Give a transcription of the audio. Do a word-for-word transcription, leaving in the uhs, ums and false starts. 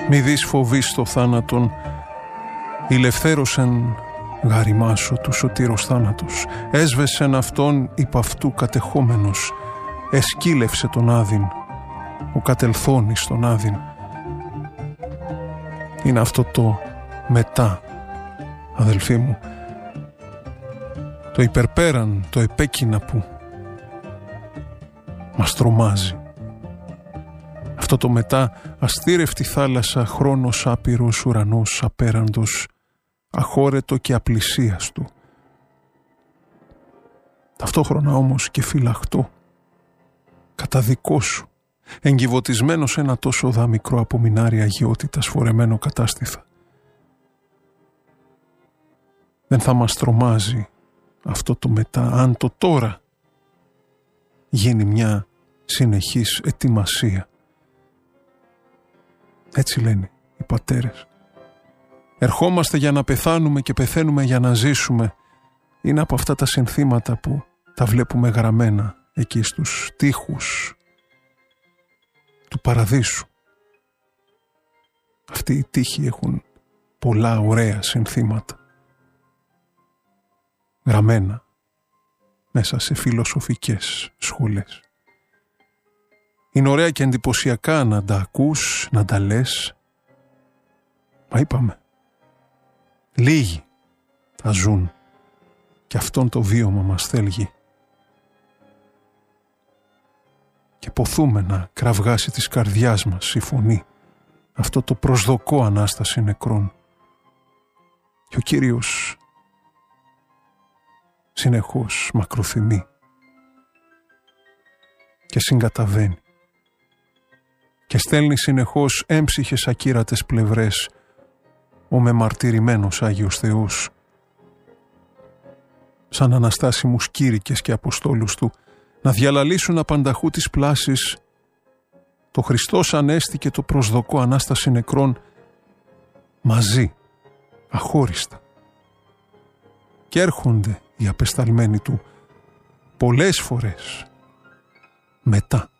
Μη δεις φοβής το θάνατον, ηλευθέρωσεν γαριμάσω του σωτήρος θάνατος, έσβεσεν αυτόν υπ' αυτού κατεχόμενος, εσκύλευσε τον άδειν, ο κατελθόνης τον άδειν. Είναι αυτό το μετά, αδελφοί μου, το υπερπέραν, το επέκεινα που μας τρομάζει. Αυτό το μετά, αστήρευτη θάλασσα, χρόνος άπειρος, ουρανός απέραντος, αχώρετο και απλησίαστο. Ταυτόχρονα όμως και φυλαχτό, κατά δικό σου, εγκυβωτισμένο σε ένα τόσο δαμικρό απομεινάρι αγιότητας φορεμένο κατάστηθα. Δεν θα μας τρομάζει αυτό το μετά, αν το τώρα γίνει μια συνεχής ετοιμασία. Έτσι λένε οι πατέρες. Ερχόμαστε για να πεθάνουμε και πεθαίνουμε για να ζήσουμε. Είναι από αυτά τα συνθήματα που τα βλέπουμε γραμμένα εκεί στους τοίχους του παραδείσου. Αυτοί οι τοίχοι έχουν πολλά ωραία συνθήματα γραμμένα μέσα σε φιλοσοφικές σχολές. Είναι ωραία και εντυπωσιακά να τα ακούς, να τα λες. Μα είπαμε, λίγοι τα ζουν και αυτόν το βίωμα μας θέλγει. Και ποθούμε να κραυγάσει της καρδιάς μας η φωνή, αυτό το προσδοκώ Ανάσταση νεκρών. Και ο Κύριος συνεχώς μακροθυμεί και συγκαταβαίνει και στέλνει συνεχώς έμψυχες ακύρατες πλευρές ο μεμαρτυρημένος Άγιος Θεός, σαν αναστάσιμους κήρυκες και αποστόλους του, να διαλαλήσουν απανταχού της πλάσης το Χριστός Ανέστη και το προσδοκώ Ανάσταση νεκρών μαζί, αχώριστα. Και έρχονται οι απεσταλμένοι του πολλές φορές μετά.